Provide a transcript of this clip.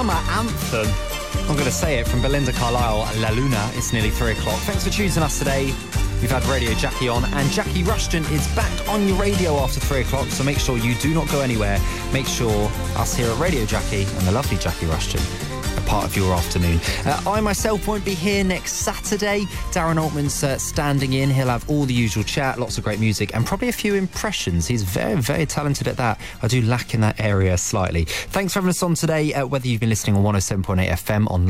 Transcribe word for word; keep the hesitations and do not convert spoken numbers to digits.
Summer anthem. I'm going to say it from Belinda Carlisle, La Luna. It's nearly three o'clock. Thanks for choosing us today. We've had Radio Jackie on, and Jackie Rushton is back on your radio after three o'clock, so make sure you do not go anywhere. Make sure us here at Radio Jackie and the lovely Jackie Rushton are part of your afternoon. Uh, I myself won't be here next Saturday. Darren Altman's uh, standing in. He'll have all the usual chat, lots of great music, and probably a few impressions. He's very, very talented at that. I do lack in that area slightly. Thanks for having us on today, uh, whether you've been listening on one oh seven point eight F M on